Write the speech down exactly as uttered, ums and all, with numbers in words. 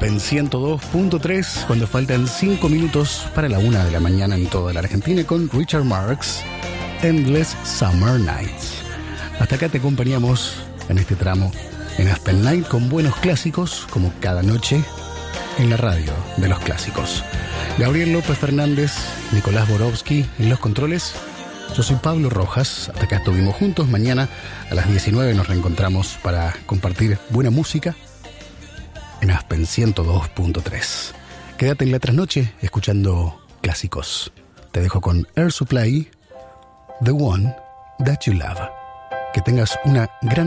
Aspen ciento dos punto tres, cuando faltan cinco minutos para la una de la mañana en toda la Argentina, con Richard Marx, Endless Summer Nights. Hasta acá te acompañamos en este tramo en Aspen Night con buenos clásicos, como cada noche en la radio de los clásicos. Gabriel López Fernández, Nicolás Borowski en los controles. Yo soy Pablo Rojas. Hasta acá estuvimos juntos. Mañana a las diecinueve nos reencontramos para compartir buena música en Aspen ciento dos punto tres. Quédate en la trasnoche escuchando clásicos. Te dejo con Air Supply, The One That You Love. Que tengas una gran